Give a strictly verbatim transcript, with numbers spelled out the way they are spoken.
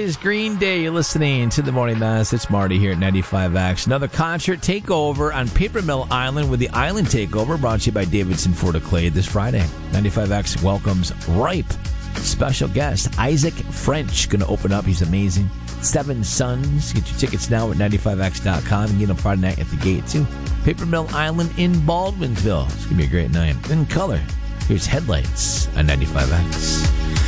is Green Day. You're listening to The Morning Mass. It's Marty here at ninety-five X. Another concert takeover on Paper Mill Island with the Island Takeover, brought to you by Davidson Ford Clay this Friday. ninety-five X welcomes Ripe. Special guest, Isaac French, going to open up. He's amazing. Seven Sons. Get your tickets now at ninety-five X dot com. And get them Friday night at the gate, too. Paper Mill Island in Baldwinsville. It's going to be a great night. In color, here's Headlights on ninety-five X.